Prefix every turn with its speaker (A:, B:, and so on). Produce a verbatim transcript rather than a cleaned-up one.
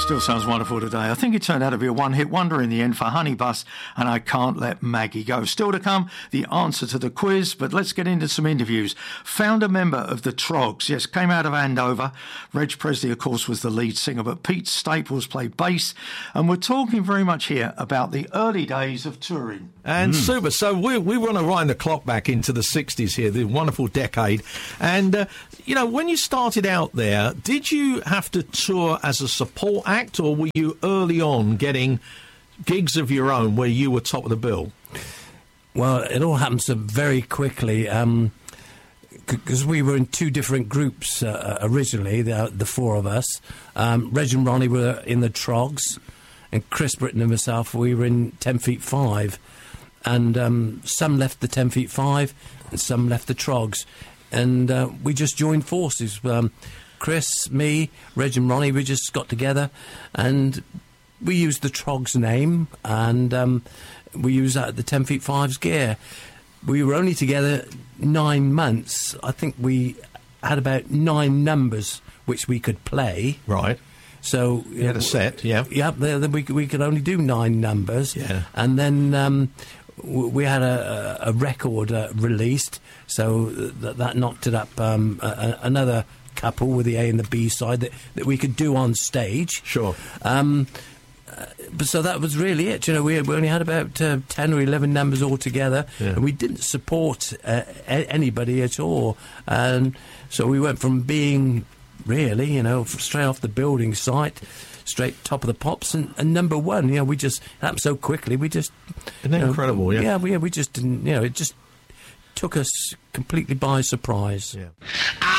A: Still sounds wonderful today. I think it turned out to be a one-hit wonder in the end for Honey Bus and I Can't Let Maggie Go. Still to come, the answer to the quiz, but let's get into some interviews. Founder member of the Troggs, yes, came out of Andover. Reg Presley, of course, was the lead singer, but Pete Staples played bass. And we're talking very much here about the early days of touring.
B: And mm. super. So we, we want to wind the clock back into the sixties here, the wonderful decade. And, uh, you know, when you started out there, did you have to tour as a support act, or were you early on getting gigs of your own where you were top of the bill?
C: Well, it all happened so very quickly, um, because we were in two different groups uh, originally, the, the four of us. Um, Reg and Ronnie were in the Troggs, and Chris Britton and myself, we were in ten feet five. And um, some left the ten feet five, and some left the Troggs. And uh, we just joined forces. Um, Chris, me, Reg and Ronnie, we just got together and we used the Troggs name, and um, we used that, the ten feet five's gear. We were only together nine months. I think we had about nine numbers which we could play.
B: Right.
C: So
B: you had a set, yeah.
C: Yeah, then we, we could only do nine numbers.
B: Yeah.
C: And then um, we had a, a record uh, released, so that, that knocked it up um, a, another couple with the A and the B side that, that we could do on stage.
B: Sure.
C: Um, uh, but so that was really it. You know, we, we only had about uh, ten or eleven numbers altogether, yeah. and we didn't support uh, a- anybody at all. And so we went from being really, you know, straight off the building site, straight top of the pops, and, and number one. You know, we just it happened so quickly. We just
B: Isn't that
C: you know,
B: incredible? Yeah,
C: yeah, we, we just didn't. You know, it just took us completely by surprise.
B: Yeah.